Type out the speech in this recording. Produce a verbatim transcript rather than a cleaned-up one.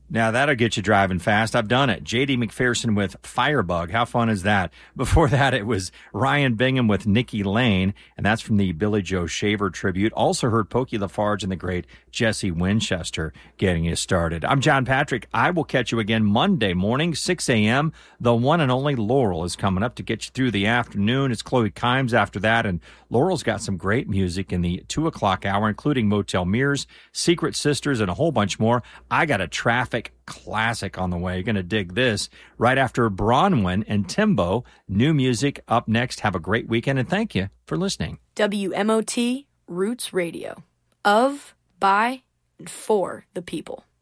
Now, that'll get you driving fast. I've done it. J D McPherson with Firebug. How fun is that? Before that, it was Ryan Bingham with Nikki Lane, and that's from the Billy Joe Shaver tribute. Also heard Pokey Lafarge and the great Jesse Winchester getting you started. I'm John Patrick. I will catch you again Monday morning, six a.m. The one and only Laurel is coming up to get you through the afternoon. It's Chloe Kimes after that, and Laurel's got some great music in the two o'clock hour, including Motel Mirrors, Secret Sisters, and a whole bunch more. I got a traffic classic on the way. You're going to dig this right after Bronwyn and Timbo. New music up next. Have a great weekend, and thank you for listening. W M O T Roots Radio. Of, by, and for the people.